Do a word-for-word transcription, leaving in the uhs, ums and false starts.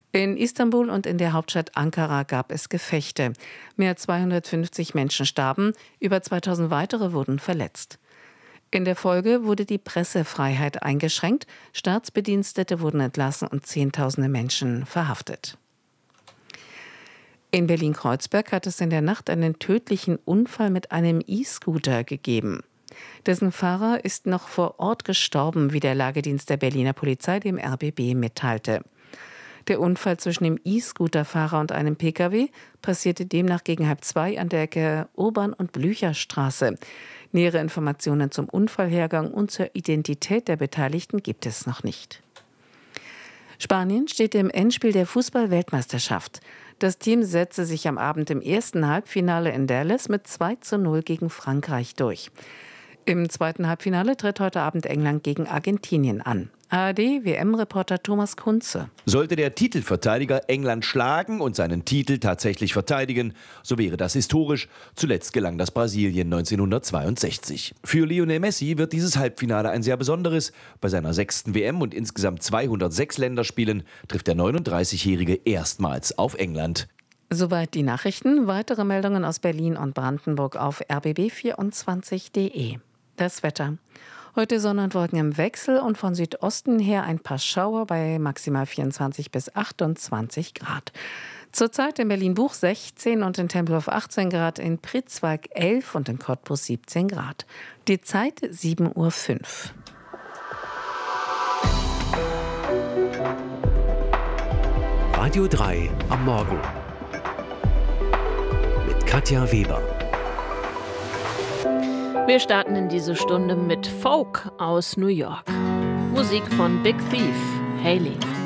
In Istanbul und in der Hauptstadt Ankara gab es Gefechte. Mehr als zweihundertfünfzig Menschen starben, über zweitausend weitere wurden verletzt. In der Folge wurde die Pressefreiheit eingeschränkt, Staatsbedienstete wurden entlassen und Zehntausende Menschen verhaftet. In Berlin-Kreuzberg hat es in der Nacht einen tödlichen Unfall mit einem E-Scooter gegeben. Dessen Fahrer ist noch vor Ort gestorben, wie der Lagedienst der Berliner Polizei dem R B B mitteilte. Der Unfall zwischen dem E-Scooter-Fahrer und einem Pkw passierte demnach gegen halb zwei an der Ecke Urban- und Blücherstraße. Nähere Informationen zum Unfallhergang und zur Identität der Beteiligten gibt es noch nicht. Spanien steht im Endspiel der Fußball-Weltmeisterschaft. Das Team setzte sich am Abend im ersten Halbfinale in Dallas mit zwei zu null gegen Frankreich durch. Im zweiten Halbfinale tritt heute Abend England gegen Argentinien an. A R D-W M-Reporter Thomas Kunze. Sollte der Titelverteidiger England schlagen und seinen Titel tatsächlich verteidigen, so wäre das historisch. Zuletzt gelang das Brasilien neunzehnhundertzweiundsechzig. Für Lionel Messi wird dieses Halbfinale ein sehr besonderes. Bei seiner sechsten W M und insgesamt zweihundertsechs Länderspielen trifft der neununddreißigjährige erstmals auf England. Soweit die Nachrichten. Weitere Meldungen aus Berlin und Brandenburg auf r b b vierundzwanzig punkt de. Das Wetter. Heute Sonne und Wolken im Wechsel und von Südosten her ein paar Schauer bei maximal vierundzwanzig bis achtundzwanzig Grad. Zurzeit in Berlin-Buch sechzehn und in Tempelhof achtzehn Grad, in Pritzwalk elf und in Cottbus siebzehn Grad. Die Zeit sieben Uhr fünf. Radio drei am Morgen mit Katja Weber. Wir starten in diese Stunde mit Folk aus New York. Musik von Big Thief, Hailey.